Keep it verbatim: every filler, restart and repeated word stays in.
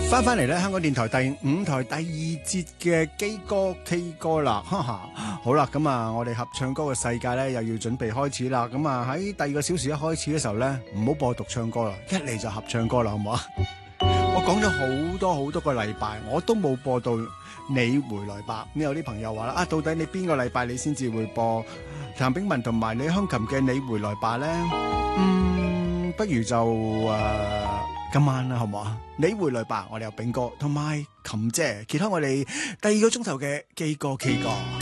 翻翻嚟咧，香港電台第五台第二節嘅基歌 K 歌啦，哈哈，好啦，咁啊，我哋合唱歌嘅世界咧又要準備開始啦，咁啊喺第二個小時一開始嘅時候咧，唔好播獨唱歌啦，一嚟就合唱歌啦，好唔好啊？我講咗好多好多個禮拜，我都冇播到你回來吧。咁有啲朋友話啦，啊，到底你邊個禮拜你先至會播譚炳文同埋李香琴嘅你回來吧咧？嗯，不如就誒、呃、今晚啦，好唔好啊？你回來吧，我哋有炳哥同埋琴姐揭開我哋第二個鐘頭嘅基歌 K 歌。